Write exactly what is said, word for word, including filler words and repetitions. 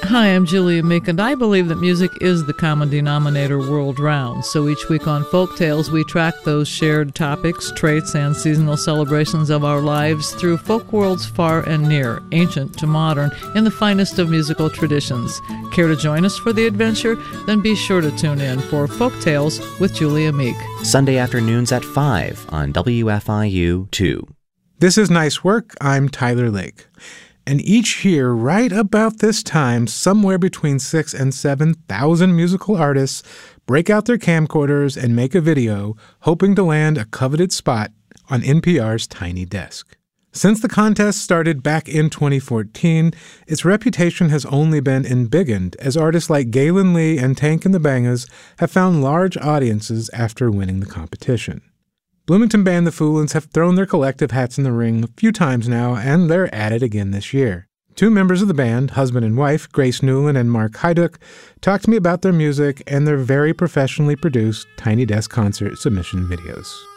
Hi, I'm Julia Meek, and I believe that music is the common denominator world round. So each week on Folk Tales, we track those shared topics, traits, and seasonal celebrations of our lives through folk worlds far and near, ancient to modern, in the finest of musical traditions. Care to join us for the adventure? Then be sure to tune in for Folk Tales with Julia Meek. Sunday afternoons at five on W F I U two. This is Nice Work. I'm Tyler Lake. And each year, right about this time, somewhere between six and seven thousand musical artists break out their camcorders and make a video, hoping to land a coveted spot on N P R's Tiny Desk. Since the contest started back in twenty fourteen, its reputation has only been embiggened as artists like Galen Lee and Tank and the Bangas have found large audiences after winning the competition. Bloomington band The Foolins have thrown their collective hats in the ring a few times now, and they're at it again this year. Two members of the band, husband and wife, Grace Newland and Mark Hyduk, talked to me about their music and their very professionally produced Tiny Desk concert submission videos.